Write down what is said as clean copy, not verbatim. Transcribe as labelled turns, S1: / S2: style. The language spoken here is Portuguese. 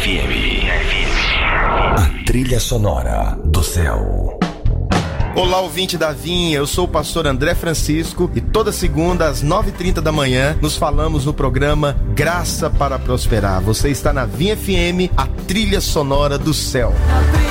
S1: FM. A trilha sonora do céu.
S2: Olá, ouvinte da Vinha, eu sou o pastor André Francisco e toda segunda às 9h30 da manhã nos falamos no programa Graça para Prosperar. Você está na Vinha FM, a trilha sonora do céu.